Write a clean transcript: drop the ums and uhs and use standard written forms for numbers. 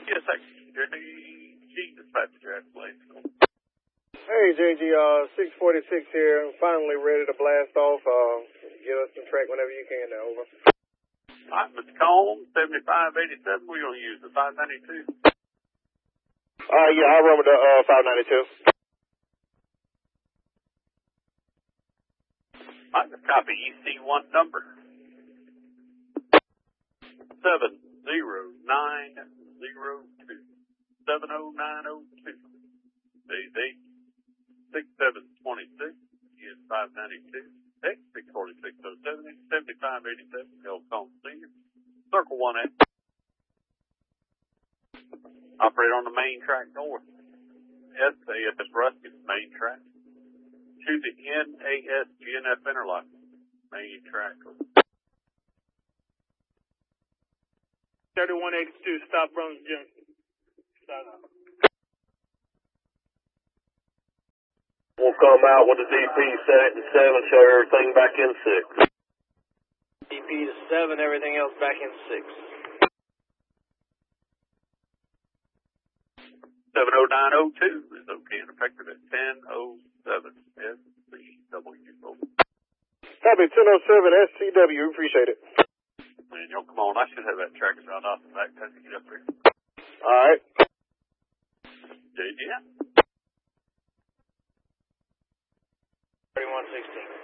Yes, JG dispatcher at Blaze. Hey, JG, 646 here. Finally ready to blast off. Give us some track whenever you can now, over. All right, Mr. Combs, 7587, we're going to use the 592. Yeah, I'll run with the 592. All right, copy EC1 number. 70902. 70902. Days 86726 is 592. X 64607 7587. L Combs Senior. Circle 1A. Operate on the main track north. SAS Ruskin main track. To the NAS GNF interlock. Main track. 3182, stop Bruns Junction. We'll come out with the DP set at 7, show everything back in 6. DP to 7, everything else back in 6. 70902 is okay and effective at 10:07 SCW. Copy, 1007 SCW, appreciate it. Man, y'all come on, I should have that tracker round off the back time to get up there. Alright. JG. 3116.